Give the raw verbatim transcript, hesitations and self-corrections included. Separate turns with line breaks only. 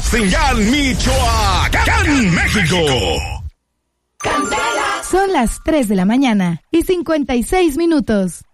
señal Michoacán, México.
Son las tres de la mañana y cincuenta y seis minutos.